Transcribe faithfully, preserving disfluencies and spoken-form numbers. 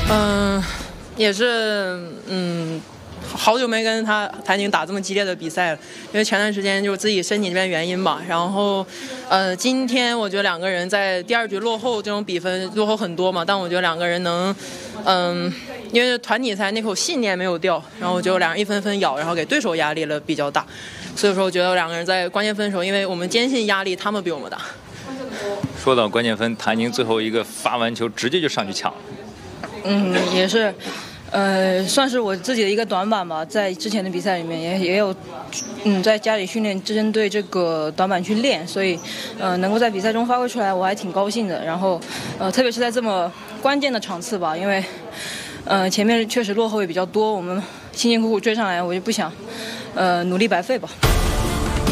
嗯、呃，也是，嗯，好久没跟他谭宁打这么激烈的比赛了，因为前段时间就是自己身体这边原因吧。然后，呃，今天我觉得两个人在第二局落后这种比分落后很多嘛，但我觉得两个人能，嗯，因为团体赛那口信念没有掉，然后我觉得两人一分分咬，然后给对手压力了比较大，所以说我觉得两个人在关键分手，因为我们坚信压力他们比我们大。 说到关键分，谭宁最后一个发完球直接就上去抢。 嗯，也是，呃，算是我自己的一个短板吧。在之前的比赛里面也也有，嗯，在家里训练针对这个短板去练，所以，呃，能够在比赛中发挥出来，我还挺高兴的。然后，呃，特别是在这么关键的场次吧，因为，呃，前面确实落后也比较多，我们辛辛苦苦追上来，我就不想，呃，努力白费吧。